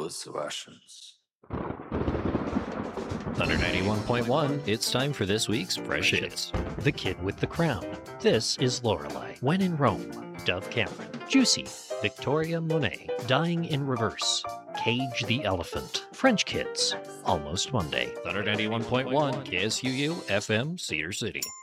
the Sebastians. Thunder 91.1, it's time for this week's Fresh Hits. The Kid with the Crown. This is Lorelei. When in Rome, Dove Cameron. Juicy, Victoria Monet. Dying in Reverse. Cage the Elephant. French Kids. Almost Monday. Thunder 91.1, KSUU, FM, Cedar City.